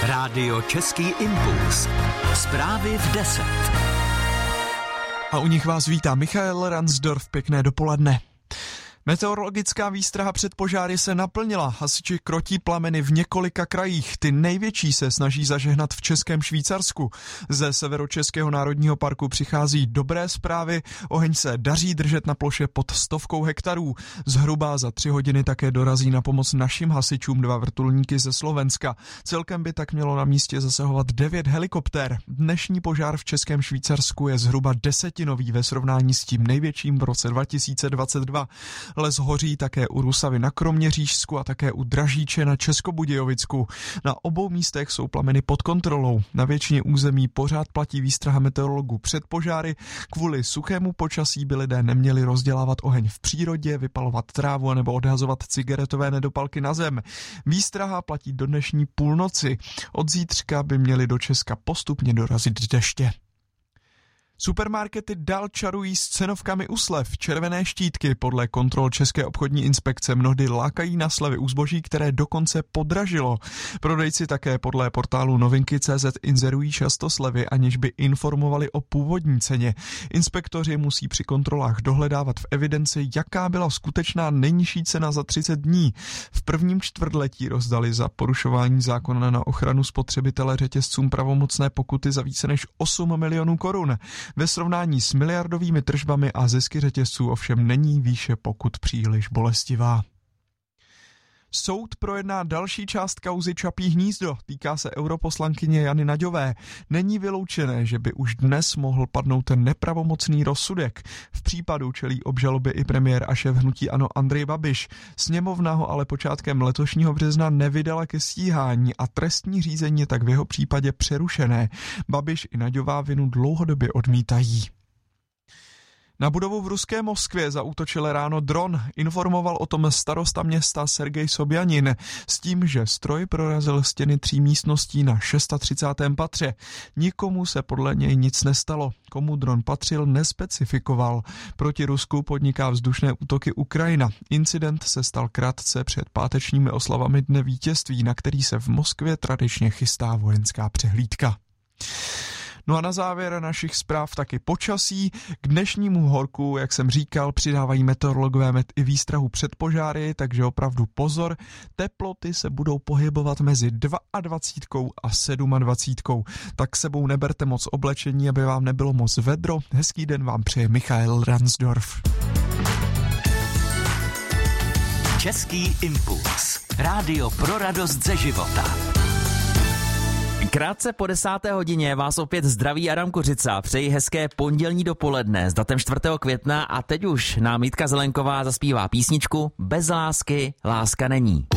Rádio Český impuls. Zprávy v 10. A u nich vás vítá Michael Ransdorf, pěkné dopoledne. Meteorologická výstraha před požáry se naplnila. Hasiči krotí plameny v několika krajích. Ty největší se snaží zažehnat v Českém Švýcarsku. Ze Severočeského národního parku přichází dobré zprávy. Oheň se daří držet na ploše pod 100 hektarů. Zhruba za 3 hodiny také dorazí na pomoc našim hasičům 2 vrtulníky ze Slovenska. Celkem by tak mělo na místě zasahovat 9 helikoptér. Dnešní požár v Českém Švýcarsku je zhruba desetinový ve srovnání s tím největším v roce 2022. Les hoří také u Rusavy na Kroměřížsku a také u Dražíče na Českobudějovicku. Na obou místech jsou plameny pod kontrolou. Na většině území pořád platí výstraha meteorologů před požáry. Kvůli suchému počasí by lidé neměli rozdělávat oheň v přírodě, vypalovat trávu nebo odhazovat cigaretové nedopalky na zem. Výstraha platí do dnešní půlnoci. Od zítřka by měly do Česka postupně dorazit deště. Supermarkety dál čarují s cenovkami u slev. Červené štítky podle kontrol České obchodní inspekce mnohdy lákají na slevy u zboží, které dokonce podražilo. Prodejci také podle portálu Novinky.cz inzerují často slevy, aniž by informovali o původní ceně. Inspektoři musí při kontrolách dohledávat v evidenci, jaká byla skutečná nejnižší cena za 30 dní. V prvním čtvrtletí rozdali za porušování zákona na ochranu spotřebitele řetězcům pravomocné pokuty za více než 8 milionů korun. Ve srovnání s miliardovými tržbami a zisky řetězců ovšem není výše pokut příliš bolestivá. Soud projedná další část kauzy Čapí hnízdo. Týká se europoslankyně Jany Naďové. Není vyloučené, že by už dnes mohl padnout ten nepravomocný rozsudek. V případu čelí obžalobě i premiér a šéf hnutí ANO Andrej Babiš. Sněmovna ho ale počátkem letošního března nevydala ke stíhání a trestní řízení je tak v jeho případě přerušené. Babiš i Naďová vinu dlouhodobě odmítají. Na budovu v ruské Moskvě zaútočil ráno dron. Informoval o tom starosta města Sergej Sobjanin s tím, že stroj prorazil stěny 3 místností na 36. patře. Nikomu se podle něj nic nestalo. Komu dron patřil, nespecifikoval. Proti Rusku podniká vzdušné útoky Ukrajina. Incident se stal krátce před pátečními oslavami Dne vítězství, na který se v Moskvě tradičně chystá vojenská přehlídka. No a na závěr našich zpráv taky počasí. K dnešnímu horku, jak jsem říkal, přidávají meteorologové i výstrahu před požáry, takže opravdu pozor. Teploty se budou pohybovat mezi 22 a 27. Tak sebou neberte moc oblečení, aby vám nebylo moc vedro. Hezký den vám přeje Michael Ransdorf. Český impuls. Rádio pro radost ze života. Krátce po 10. hodině vás opět zdraví Adam Kořica. Přeji hezké pondělní dopoledne s datem 4. května a teď už nám Jitka Zelenková zaspívá písničku Bez lásky láska není.